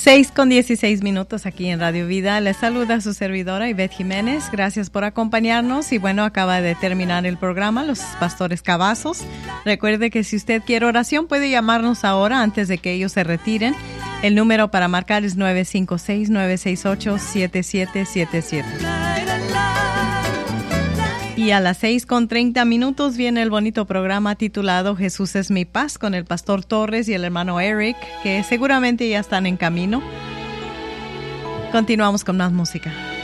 6:16 aquí en Radio Vida. Les saluda su servidora Ivette Jiménez. Gracias por acompañarnos. Y bueno, acaba de terminar el programa Los Pastores Cavazos. Recuerde que si usted quiere oración puede llamarnos ahora antes de que ellos se retiren. El número para marcar es 956-968-7777. Y a las 6:30 viene el bonito programa titulado Jesús es mi paz con el pastor Torres y el hermano Eric, que seguramente ya están en camino. Continuamos con más música.